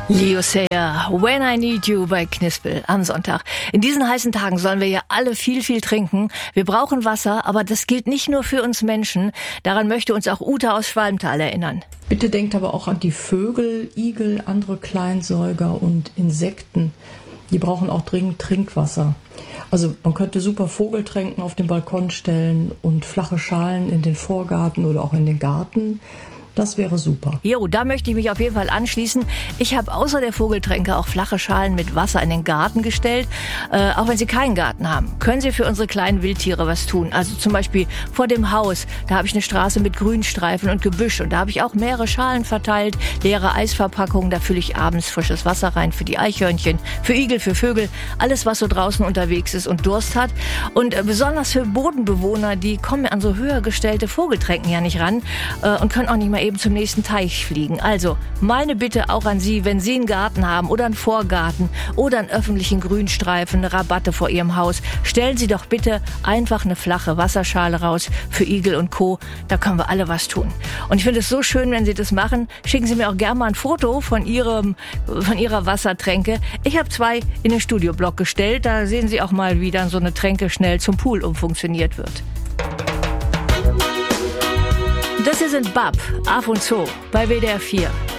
Leo Sayer, When I Need You bei Knispel am Sonntag. In diesen heißen Tagen sollen wir ja alle viel trinken. Wir brauchen Wasser, aber das gilt nicht nur für uns Menschen. Daran möchte uns auch Uta aus Schwalmtal erinnern. Bitte denkt aber auch an die Vögel, Igel, andere Kleinsäuger und Insekten. Die brauchen auch dringend Trinkwasser. Also man könnte super Vogeltränken auf den Balkon stellen und flache Schalen in den Vorgarten oder auch in den Garten. Das wäre super. Jo, da möchte ich mich auf jeden Fall anschließen. Ich habe außer der Vogeltränke auch flache Schalen mit Wasser in den Garten gestellt. Auch wenn Sie keinen Garten haben, können Sie für unsere kleinen Wildtiere was tun. Also zum Beispiel vor dem Haus, da habe ich eine Straße mit Grünstreifen und Gebüsch. Und da habe ich auch mehrere Schalen verteilt, leere Eisverpackungen. Da fülle ich abends frisches Wasser rein für die Eichhörnchen, für Igel, für Vögel. Alles, was so draußen unterwegs ist und Durst hat. Und besonders für Bodenbewohner, die kommen an so höher gestellte Vogeltränken ja nicht ran und können auch nicht mal eben zum nächsten Teich fliegen. Also meine Bitte auch an Sie, wenn Sie einen Garten haben oder einen Vorgarten oder einen öffentlichen Grünstreifen, eine Rabatte vor Ihrem Haus, stellen Sie doch bitte einfach eine flache Wasserschale raus für Igel und Co. Da können wir alle was tun. Und ich finde es so schön, wenn Sie das machen. Schicken Sie mir auch gerne mal ein Foto von Ihrer Wassertränke. Ich habe 2 in den Studioblock gestellt. Da sehen Sie auch mal, wie dann so eine Tränke schnell zum Pool umfunktioniert wird. Das hier sind Bab, Af und Zo bei WDR 4.